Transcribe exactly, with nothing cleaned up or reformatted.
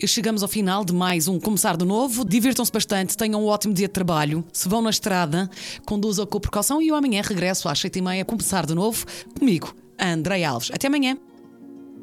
que chegamos ao final de mais um Começar de Novo. Divirtam-se bastante, tenham um ótimo dia de trabalho. Se vão na estrada, conduzam com precaução e eu amanhã regresso às sete e meia a Começar de Novo comigo, a Andreia Alves. Até amanhã.